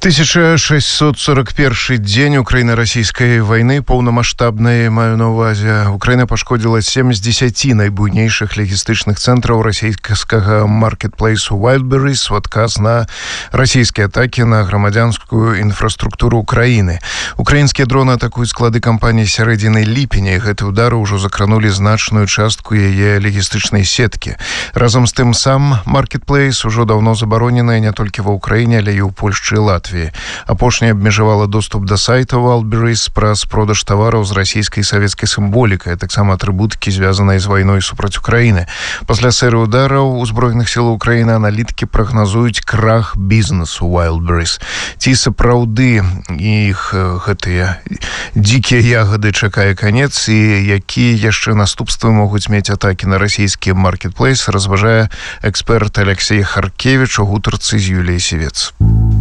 1641 дзень украіна-расійскай вайны поўнамаштабнай, маю на ўвазе. Украіна пашкодзіла 7 з 10 найбуйнейшых лагістычных цэнтраў расійскага маркетплейсу Wildberries у адказ на расійскія атакі на грамадзянскую інфраструктуру Украіны. Украінскія дроны атакуюць склады кампаніі сярэдзіны ліпеня, і гэты ўдары ўжо закранулі значную частку яе лагістычнай сеткі. Разам з тым сам маркетплейс ужо даўно забаронены не толькі ва Ўкраіне, але і ў Польшчы і Латвіі. Апошняя абмежавала доступ да сайта Wildberries праз продаж тавараў з расійскай і савецкай сімволікай, а таксама атрыбутыкі, звязанай з вайной супраць Украіны. Пасля серыі удараў узброеных сілаў Украіны аналітыкі прагназуюць крах бізнесу Wildberries. Ці сапраўды іх гэтыя дзікія ягады чакае канец, і якія яшчэ наступствы могуць мець атакі на расійскі маркетплейс, разважае эксперт Алексей Харкевич у гутарцы з Юліяй Сівец.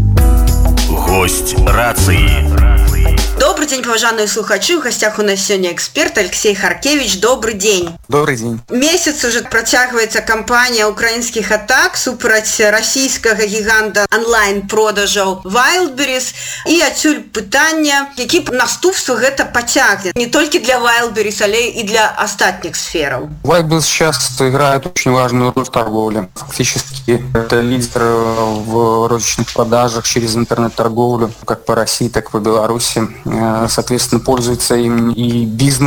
Гость рации. Добрый день, уважаемые слухачи. В гостях у нас сегодня эксперт Алексей Харкевич. Добрый день. Добрый день. Месяц уже протягивается кампания украинских атак супраць российского гиганта онлайн-продажаў Wildberries. И отсюль пытание, какие наступства это потягнет. Не только для Wildberries, але и для остальных сфер. Wildberries сейчас играет очень важную роль в торговле. Фактически это лидер в розничных продажах через интернет-торговлю, как по России, так и по Беларуси. Соответственно, пользуется им и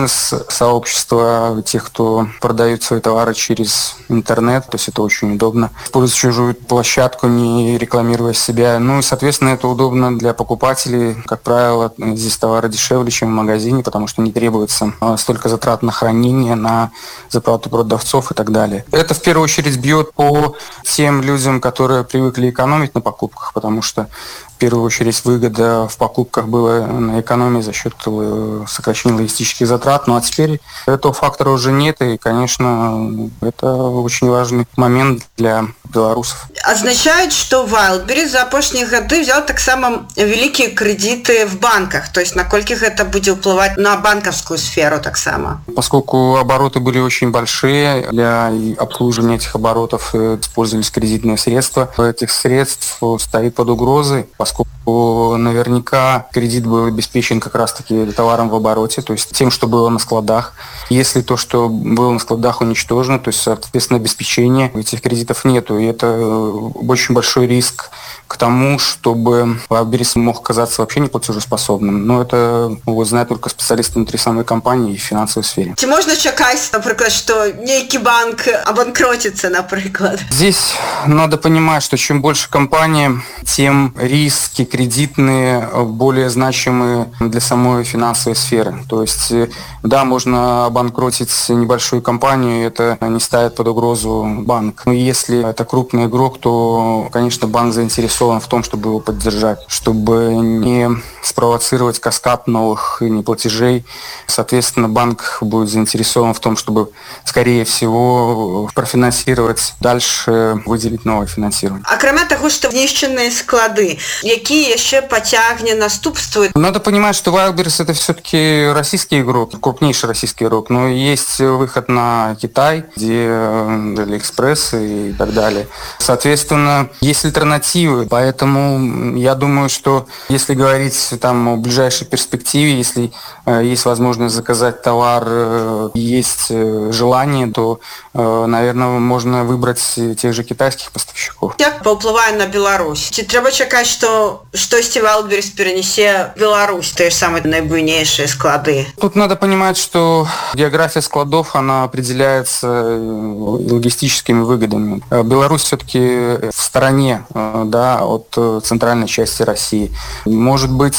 бизнес-сообщество тех, кто продает свои товары через интернет, то есть это очень удобно. Использовать чужую площадку, не рекламируя себя. Ну и, соответственно, это удобно для покупателей. Как правило, здесь товары дешевле, чем в магазине, потому что не требуется столько затрат на хранение, на заплату продавцов и так далее. Это в первую очередь бьет по тем людям, которые привыкли экономить на покупках, потому что в первую очередь выгода в покупках была на экономии за счет сокращения логистических затрат. Ну а теперь этого фактора уже нет, и, конечно, это очень важный момент для белорусов. Означает, что Wildberries за апошние годы взял так само великие кредиты в банках, то есть накольки это будет впливать на банковскую сферу так само? Поскольку обороты были очень большие, для обслуживания этих оборотов использовались кредитные средства. Этих средств стоит под угрозой, поскольку наверняка кредит был обеспечен как раз-таки товаром в обороте, то есть тем, что было на складах. Если то, что было на складах, уничтожено, то есть, соответственно, обеспечения этих кредитов нету. И это очень большой риск к тому, чтобы Wildberries мог оказаться вообще неплатежеспособным. Но это знают только специалисты внутри самой компании и в финансовой сфере. Чи можно чакать, например, что некий банк обанкротится, например? Здесь надо понимать, что чем больше компания, тем риски кредитные более значимые для самой финансовой сферы. То есть, да, можно обанкротить небольшую компанию, это не ставит под угрозу банк. Но если это крупный игрок, то, конечно, банк заинтересован в том, чтобы его поддержать, чтобы не спровоцировать каскад новых неплатежей. Соответственно, банк будет заинтересован в том, чтобы, скорее всего, профинансировать, дальше выделить новое финансирование. А кроме того, что знищенные склады, какие еще потягне наступствуют? Надо понимать, что Wildberries это все-таки российский игрок, крупнейший российский игрок, но есть выход на Китай, где AliExpress и так далее. Соответственно, есть альтернативы, поэтому я думаю, что если говорить там о ближайшей перспективе, если есть возможность заказать товар, есть желание, то, наверное, можно выбрать тех же китайских поставщиков. Как повлияет на Беларусь? Чи треба чекать, что штосьці Wildberries перенесе в Беларусь, те же самые наибуйнейшие склады? Тут надо понимать, что география складов, она определяется логистическими выгодами. Беларусь все-таки в стороне, да, от центральной части России. Может быть,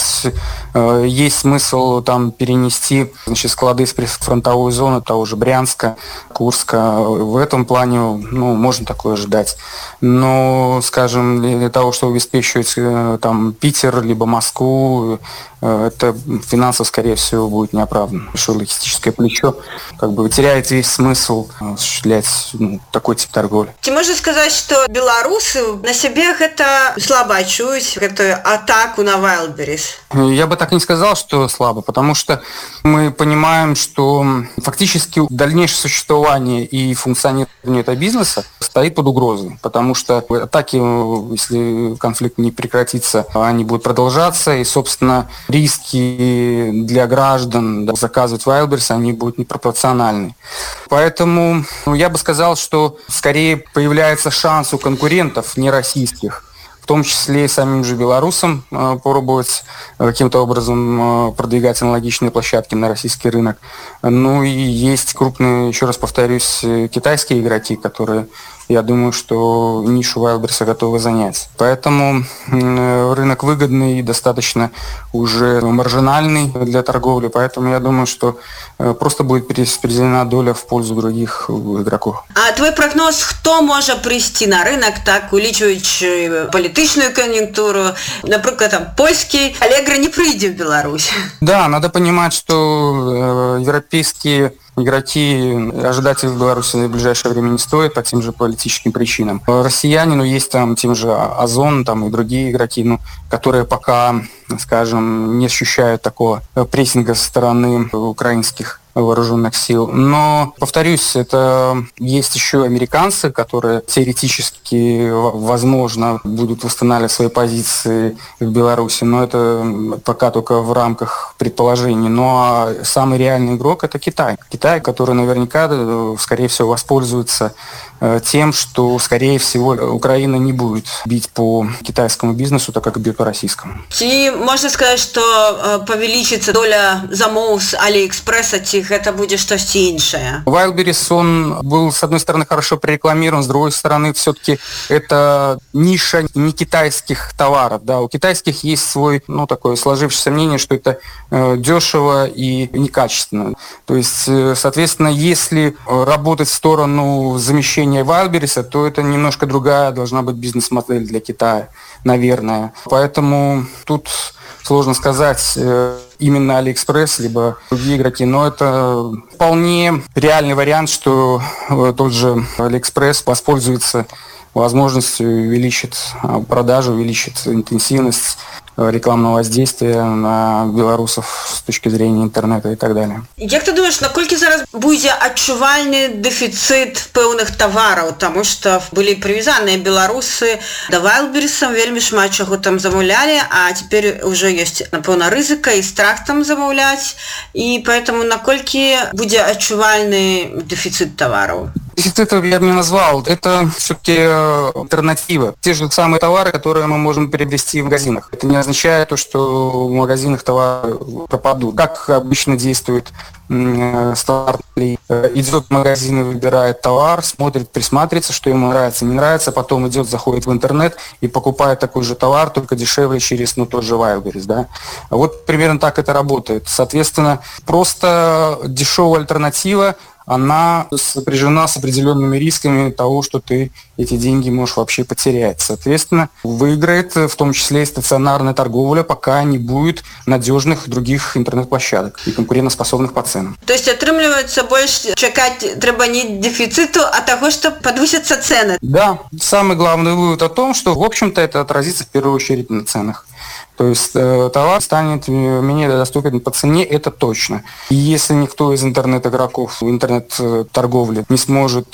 есть смысл там перенести, значит, склады из прифронтовой зоны того же Брянска, Курска. В этом плане, можно такое ожидать. Но, скажем, для того, чтобы обеспечивать там Питер, либо Москву, это финансово, скорее всего, будет неоправданно. Большое логистическое плечо теряет весь смысл осуществлять такой тип торговли. Ты можешь сказать, что белорусы на себе это слаба чуюць гэтую атаку на Wildberries? Я бы так не сказал, что слабо, потому что мы понимаем, что фактически дальнейшее существование и функционирование этого бизнеса стоит под угрозой, потому что атаки, если конфликт не прекратится, они будут продолжаться, и, собственно, риски для граждан заказывать Wildberries, они будут непропорциональны. Поэтому я бы сказал, что скорее появляется шанс у конкурентов не российских, в том числе и самим же белорусам попробовать каким-то образом продвигать аналогичные площадки на российский рынок. Ну и есть крупные, еще раз повторюсь, китайские игроки, которые, я думаю, что нишу Wildberries готовы занять. Поэтому рынок выгодный и достаточно уже маржинальный для торговли, поэтому я думаю, что просто будет перераспределена доля в пользу других игроков. А твой прогноз, хто може прийти на рынок, так, улічуючи політичну кон'юнктуру, наприклад, там, польский Allegro не прийде в Беларусь? Да, надо понимать, что европейские игроки ожидать их в Беларуси в ближайшее время не стоит по тем же политическим причинам. Россияне, есть там тем же Озон, там и другие игроки, которые пока, скажем, не ощущают такого прессинга со стороны украинских вооруженных сил. Но, повторюсь, это есть еще американцы, которые теоретически, возможно, будут восстанавливать свои позиции в Беларуси, но это пока только в рамках предположений. Но самый реальный игрок – это Китай. Китай, который наверняка, скорее всего, воспользуется тем, что, скорее всего, Украина не будет бить по китайскому бизнесу, так как бьет по российскому. Ці можна сказать, что павелічыцца доля замоў з Алиэкспресса, ці гэта будзе штосьці іншае? Wildberries, он был, с одной стороны, хорошо прорекламирован, с другой стороны, все-таки это ниша не китайских товаров. Да. У китайских есть свой, такое сложившееся мнение, что это дешево и некачественно. То есть, соответственно, если работать в сторону замещения Wildberries, то это немножко другая должна быть бизнес-модель для Китая, наверное. Поэтому тут сложно сказать, именно Алиэкспресс, либо другие игроки, но это вполне реальный вариант, что тот же Алиэкспресс воспользуется возможностью, увеличит продажу, увеличит интенсивность рекламного воздействия на белорусов с точки зрения интернета и так далее. Як ты думаешь, наколькі зараз будзе адчувальны дэфіцыт пэўных тавараў, таму што былі прывязаныя беларусы да Wildberries, вельмі шмат чаго там замаўлялі, а цяпер уже ёсць, напэўна, рызыка і страх там замаўляць, і поэтому наколькі будзе адчувальны дэфіцыт тавараў? Это я бы не назвал. Это все-таки альтернатива. Те же самые товары, которые мы можем приобрести в магазинах. Это не означает то, что в магазинах товары пропадут. Как обычно действует старт, идет в магазин и выбирает товар, смотрит, присматривается, что ему нравится, не нравится, потом идет, заходит в интернет и покупает такой же товар, только дешевле через тот же Wildberries. Да? Вот примерно так это работает. Соответственно, просто дешевая альтернатива, она сопряжена с определенными рисками того, что ты эти деньги можешь вообще потерять. Соответственно, выиграет в том числе и стационарная торговля, пока не будет надежных других интернет-площадок и конкурентоспособных по ценам. То есть, атрымліваецца, больш чакаць трэба не дефициту, а того, что подвысятся цены? Да. Самый главный вывод о том, что, в общем-то, это отразится в первую очередь на ценах. То есть товар станет менее доступен по цене, это точно. И если никто из интернет-игроков, интернет-торговли не сможет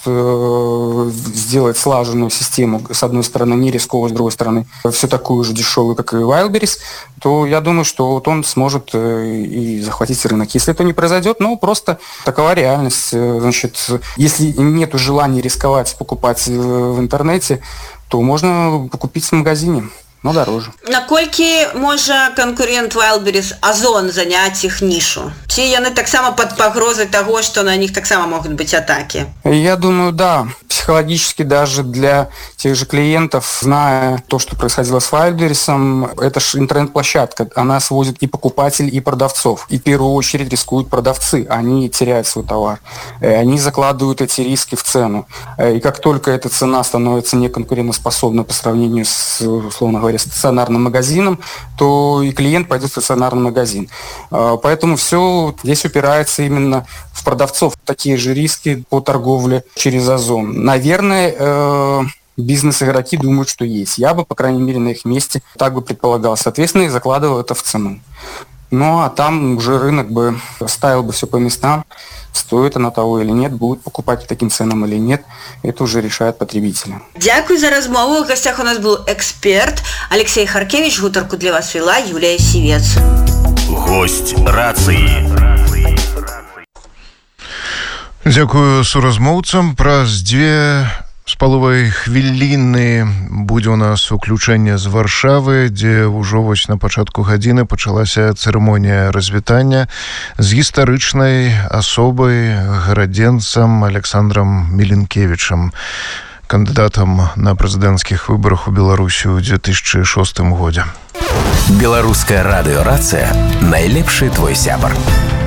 сделать слаженную систему, с одной стороны не рисковую, с другой стороны все такую же дешевую, как и Wildberries, то я думаю, что вот он сможет и захватить рынок. Если это не произойдет, просто такова реальность. Значит, если нет желания рисковать, покупать в интернете, то можно купить в магазине. Но дороже. Наколькі можа конкурент Wildberries Озон заняць іх нішу? Ці яны таксама пад пагрозай таго, што на них таксама могуць быць атаки? Я думаю, да. Психологически даже для тех же клиентов, зная то, что происходило с Wildberries, это же интернет-площадка. Она свозит и покупателей, и продавцов. И в первую очередь рискуют продавцы. Они теряют свой товар. Они закладывают эти риски в цену. И как только эта цена становится неконкурентоспособной по сравнению с, условно говоря, стационарным магазином, то и клиент пойдет в стационарный магазин. Поэтому все здесь упирается именно в продавцов. Такие же риски по торговле через Озон. Наверное, бизнес-игроки думают, что есть. Я бы, по крайней мере, на их месте так бы предполагал. Соответственно, и закладывал это в цену. Ну, а там уже рынок бы ставил бы все по местам, стоит оно того или нет, будут покупать по таким ценам или нет, это уже решают потребители. Дякую за размову. В гостях у нас был эксперт Алексей Харкевич. Гутарку для вас вела Юлия Сивец. Гость рацыі. Дзякую суразмоўцам. Праз 2,5 хвіліны будзе у нас уключэнне з Варшавы, дзе ўжо вось на пачатку гадзіны пачалася цырымонія развітання з гістарычнай асобай, гарадзенцам Александрам Міленкевічам, кандыдатам на прэзідэнцкіх выбарах у Беларусі ў 2006 годзе. Беларуская радыёрацыя. Найлепшы твой сябар.